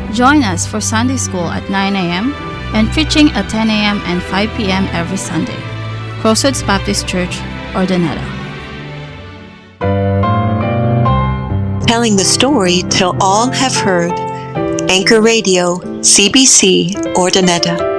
Join us for Sunday School at 9 a.m. and preaching at 10 a.m. and 5 p.m. every Sunday. Crossroads Baptist Church, Urdaneta. Telling the story till all have heard. Anchor Radio, CBC, Urdaneta.